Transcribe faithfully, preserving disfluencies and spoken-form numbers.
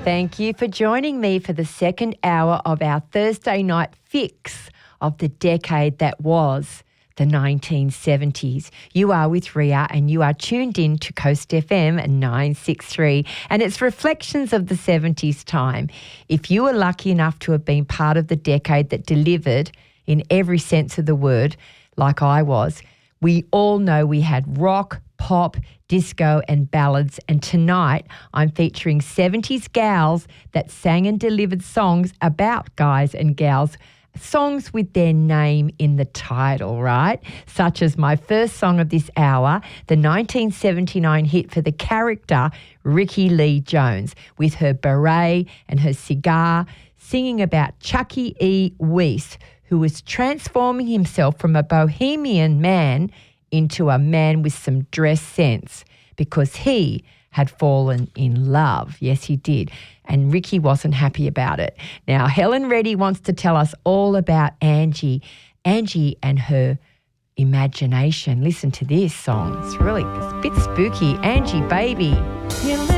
Thank you for joining me for the second hour of our Thursday night fix of the decade that was the nineteen seventies. You are with Ria and you are tuned in to Coast F M nine sixty-three and it's reflections of the seventies time. If you were lucky enough to have been part of the decade that delivered in every sense of the word, like I was, we all know we had rock, pop, disco and ballads, and tonight I'm featuring seventies gals that sang and delivered songs about guys and gals, songs with their name in the title, right? Such as my first song of this hour, the nineteen seventy-nine hit for the character Rickie Lee Jones, with her beret and her cigar, singing about Chucky E. Weiss, who was transforming himself from a bohemian man into a man with some dress sense because he had fallen in love. Yes, he did. And Rickie wasn't happy about it. Now, Helen Reddy wants to tell us all about Angie. Angie and her imagination. Listen to this song. It's really it's a bit spooky. Angie, baby.